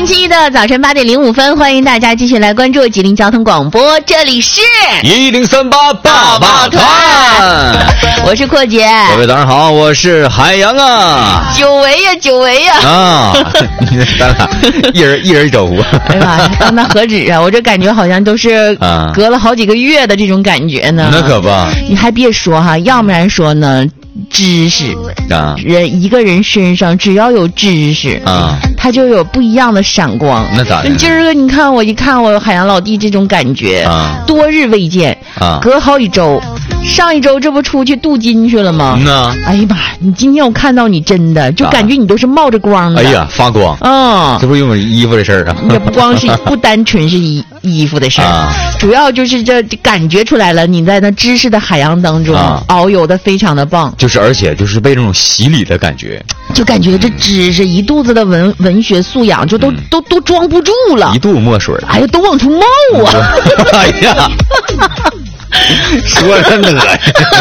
星期一的早晨8点05分，欢迎大家继续来关注吉林交通广播，这里是 1038爸爸团， 我是阔姐。 各位早上好，我是海洋啊。 久违呀啊！咱俩一人一周。 哎呀，那何止啊！我这感觉好像都是隔了好几个月的这种感觉呢。 那可不， 你还别说哈，要不然说呢，知识啊， 一个人身上只要有知识啊，他就有不一样的闪光。 那咋的？ 今儿个你看我一看我海洋老弟这种感觉啊，多日未见啊，隔好几周。上一周这不出去镀金去了吗？哎呀妈，你今天我看到你真的就感觉你都是冒着光的。 哎呀，发光。这不因为衣服的事儿啊。 也不光是不单纯是衣服的事儿，主要就是这感觉出来了，你在那知识的海洋当中遨游的非常的棒。 就是而且就是被这种洗礼的感觉， 就感觉这知识一肚子的文学素养就都装不住了， 一肚墨水。 哎呀，都往出冒啊！ 哎呀。说着恶心，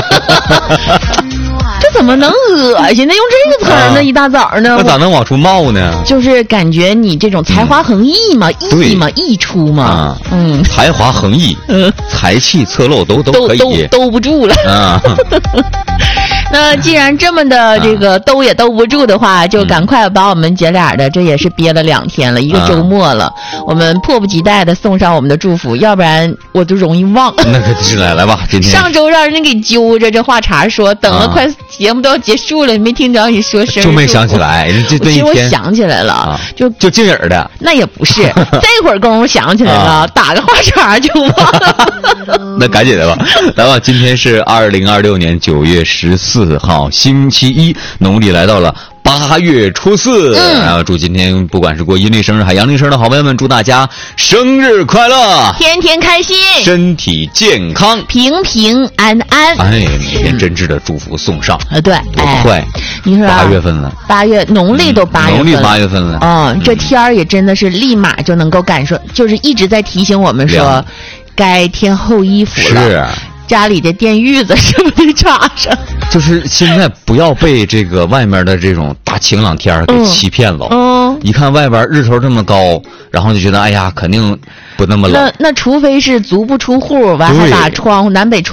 这怎么能恶心呢？用这个词儿呢，一大早呢， 那咋能往出冒呢？ 就是感觉你这种才华横溢嘛，溢出嘛， 才华横溢，才气侧漏都可以， 兜不住了啊。那既然这么的这个兜也兜不住的话，就赶快把我们姐俩的这也是憋了2天了，一个周末了，我们迫不及待的送上我们的祝福，要不然我就容易忘。 那可是来吧，今天上周让人给揪着，这话茬说，等了快节目都要结束了，没听着你说声， 就没想起来。 其实我想起来了，就静影的， 那也不是，这会儿功夫想起来了，打个话茬就忘了。 那赶紧的吧，来吧，今天是2026年9月14号，星期一，农历来到了8月初4，然后祝今天不管是过阴历生日还阳历生日的好朋友们，祝大家生日快乐， 天天开心， 身体健康， 平平安安。 哎，每天真挚的祝福送上。 对， 多快！ 你说 8月份了 ，8月农历都8月份了， 农历8月份了。 这天儿也真的是立马就能够感受，就是一直在提醒我们说，该添厚衣服了。 是。 家里的电褥子是不是得插上？ 就是现在不要被这个外面的这种大晴朗天给欺骗了。一看外边日头这么高，然后就觉得哎呀，肯定不那么冷。 那除非是足不出户，完还把窗户南北窗